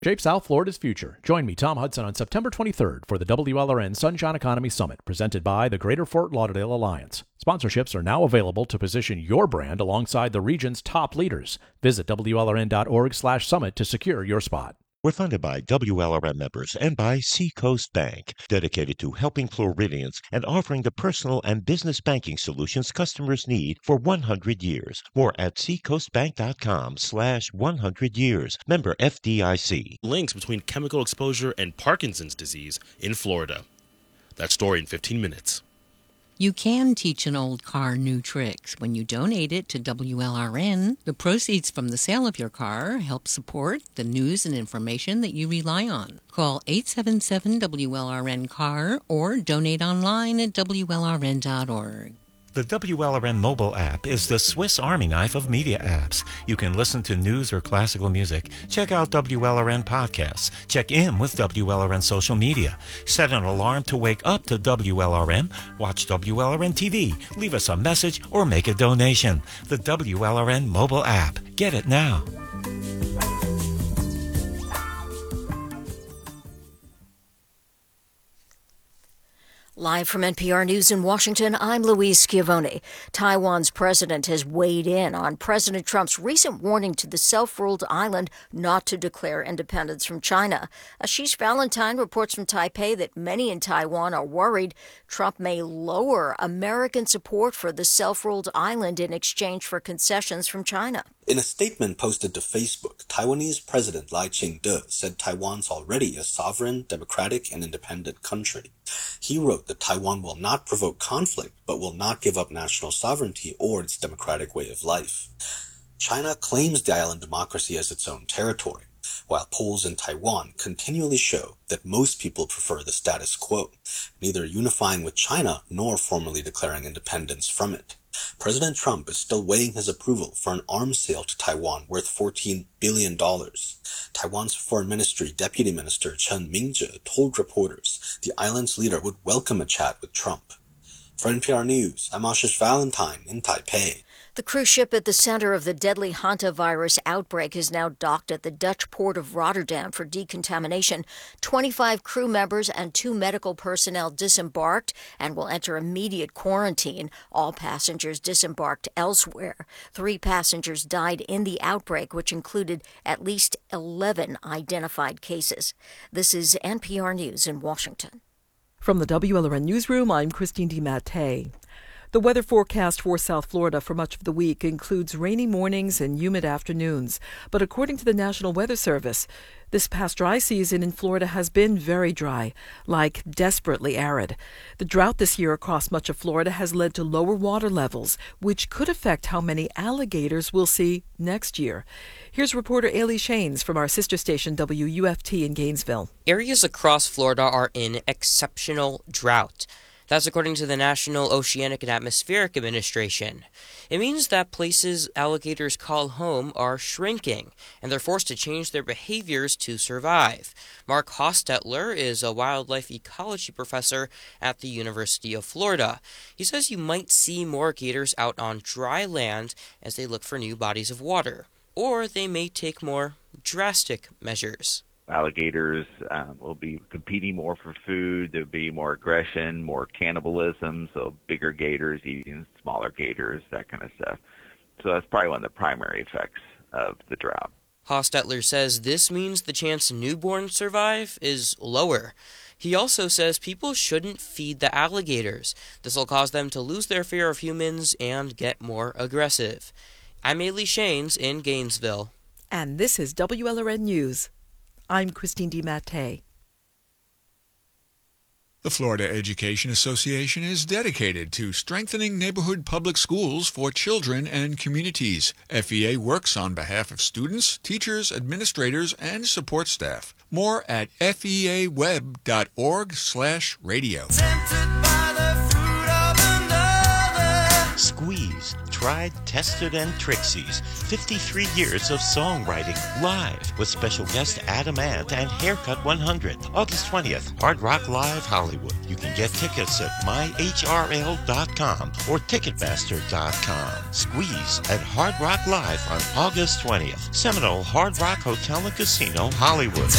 Shape South Florida's future. Join me, Tom Hudson, on September 23rd for the WLRN Sunshine Economy Summit, presented by the Greater Fort Lauderdale Alliance. Sponsorships are now available to position your brand alongside the region's top leaders. Visit WLRN.org/summit to secure your spot. We're funded by WLRN members and by Seacoast Bank, dedicated to helping Floridians and offering the personal and business banking solutions customers need for 100 years. More at seacoastbank.com/100 years. Member FDIC. Links between chemical exposure and Parkinson's disease in Florida. That story in 15 minutes. You can teach an old car new tricks when you donate it to WLRN. The proceeds from the sale of your car help support the news and information that you rely on. Call 877-WLRN-CAR or donate online at WLRN.org. The WLRN mobile app is the Swiss Army knife of media apps. You can listen to news or classical music, check out WLRN podcasts, check in with WLRN social media, set an alarm to wake up to WLRN, watch WLRN TV, leave us a message, or make a donation. The WLRN mobile app. Get it now. Live from NPR News in Washington, I'm Louise Schiavone. Taiwan's president has weighed in on President Trump's recent warning to the self-ruled island not to declare independence from China. Ashish Valentine reports from Taipei that many in Taiwan are worried Trump may lower American support for the self-ruled island in exchange for concessions from China. In a statement posted to Facebook, Taiwanese President Lai Ching-te said Taiwan's already a sovereign, democratic, and independent country. He wrote that Taiwan will not provoke conflict, but will not give up national sovereignty or its democratic way of life. China claims the island democracy as its own territory, while polls in Taiwan continually show that most people prefer the status quo, neither unifying with China nor formally declaring independence from it. President Trump is still weighing his approval for an arms sale to Taiwan worth $14 billion. Taiwan's Foreign Ministry Deputy Minister Chen Mingzhe told reporters the island's leader would welcome a chat with Trump. For NPR News, I'm Ashish Valentine in Taipei. The cruise ship at the center of the deadly hantavirus outbreak is now docked at the Dutch port of Rotterdam for decontamination. 25 crew members and 2 medical personnel disembarked and will enter immediate quarantine. All passengers disembarked elsewhere. 3 passengers died in the outbreak, which included at least 11 identified cases. This is NPR News in Washington. From the WLRN Newsroom, I'm Christine DiMattei. The weather forecast for South Florida for much of the week includes rainy mornings and humid afternoons. But according to the National Weather Service, this past dry season in Florida has been very dry, like desperately arid. The drought this year across much of Florida has led to lower water levels, which could affect how many alligators we'll see next year. Here's reporter Ailey Shanes from our sister station WUFT in Gainesville. Areas across Florida are in exceptional drought. That's according to the National Oceanic and Atmospheric Administration. It means that places alligators call home are shrinking, and they're forced to change their behaviors to survive. Mark Hostetler is a wildlife ecology professor at the University of Florida. He says you might see more gators out on dry land as they look for new bodies of water, or they may take more drastic measures. Alligators will be competing more for food. There'll be more aggression, more cannibalism, so bigger gators eating smaller gators, that kind of stuff. So that's probably one of the primary effects of the drought. Hostetler says this means the chance newborns survive is lower. He also says people shouldn't feed the alligators. This will cause them to lose their fear of humans and get more aggressive. I'm Ailey Shanes in Gainesville. And this is WLRN News. I'm Christine DiMattei. The Florida Education Association is dedicated to strengthening neighborhood public schools for children and communities. FEA works on behalf of students, teachers, administrators, and support staff. More at feaweb.org/radio. Squeeze, tried, tested, and Trixie's 53 years of songwriting live with special guest Adam Ant and Haircut 100. August 20th, Hard Rock Live Hollywood. You can get tickets at myhrl.com or Ticketmaster.com. Squeeze at Hard Rock Live on August 20th. Seminole Hard Rock Hotel and Casino, Hollywood.